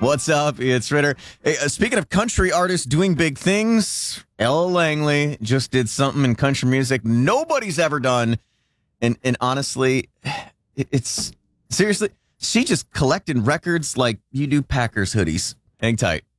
What's up? It's Ritter. Hey, speaking of country artists doing big things, Ella Langley just did something in country music nobody's ever done. And honestly, it's seriously, she just collected records like you do Packers hoodies. Hang tight.